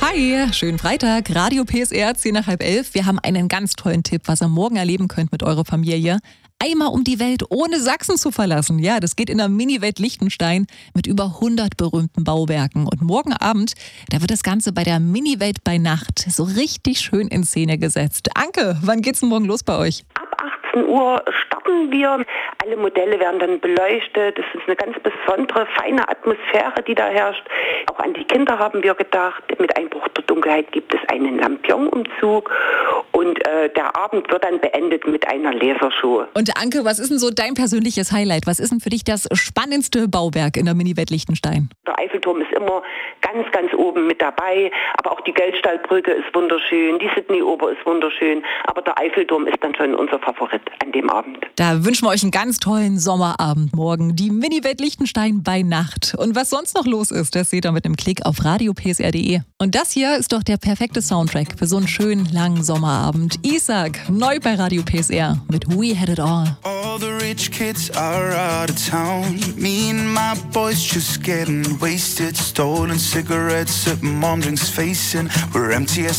Hi, schönen Freitag, Radio PSR, 10 nach halb 11. Wir haben einen ganz tollen Tipp, was ihr morgen erleben könnt mit eurer Familie. Einmal um die Welt, ohne Sachsen zu verlassen. Ja, das geht in der Mini-Welt Liechtenstein mit über 100 berühmten Bauwerken. Und morgen Abend, da wird das Ganze bei der Mini-Welt bei Nacht so richtig schön in Szene gesetzt. Anke, wann geht's denn morgen los bei euch? Ab 18 Uhr starten wir. Alle Modelle werden dann beleuchtet. Es ist eine ganz besondere, feine Atmosphäre, die da herrscht. Auch an die Kinder haben wir gedacht. Mit Einbruch der Dunkelheit gibt es einen Lampion-Umzug. Und der Abend wird dann beendet mit einer Lasershow. Und Anke, was ist denn so dein persönliches Highlight? Was ist denn für dich das spannendste Bauwerk in der Mini-Welt Liechtenstein? Der Eiffelturm ist immer ganz, ganz oben mit dabei. Aber auch die Geldstallbrücke ist wunderschön. Die Sydney-Oper ist wunderschön. Aber der Eiffelturm ist dann schon unser Favorit an dem Abend. Da wünschen wir euch einen ganz tollen Sommerabend morgen. Die Mini-Welt Liechtenstein bei Nacht. Und was sonst noch los ist, das seht ihr mit einem Klick auf radiopsr.de. Und das hier ist doch der perfekte Soundtrack für so einen schönen, langen Sommerabend. Isaac, neu bei Radio PSR mit We Had It All. All the rich kids are out of town. Me and my boys just getting wasted. Stolen cigarettes at mom drinks facing. We're empty as